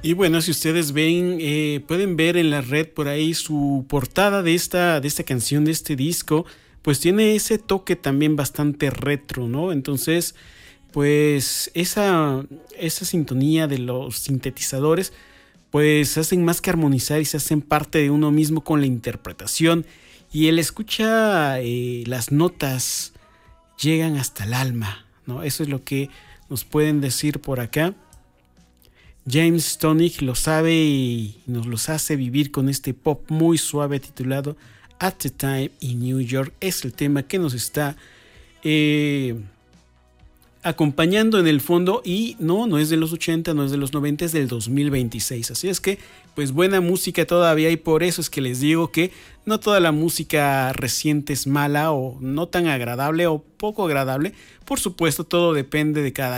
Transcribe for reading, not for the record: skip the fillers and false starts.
Y bueno, si ustedes ven, pueden ver en la red por ahí su portada de esta canción, de este disco, pues tiene ese toque también bastante retro, ¿no? Entonces, pues esa sintonía de los sintetizadores, pues hacen más que armonizar y se hacen parte de uno mismo con la interpretación. Y el escucha, las notas llegan hasta el alma, ¿no? Eso es lo que nos pueden decir por acá. James Tonick lo sabe y nos los hace vivir con este pop muy suave titulado At the Time in New York. Es el tema que nos está eh, acompañando en el fondo y no es de los 80, no es de los 90, es del 2026. Así es que, pues buena música todavía y por eso es que les digo que no toda la música reciente es mala o no tan agradable o poco agradable. Por supuesto, todo depende de cada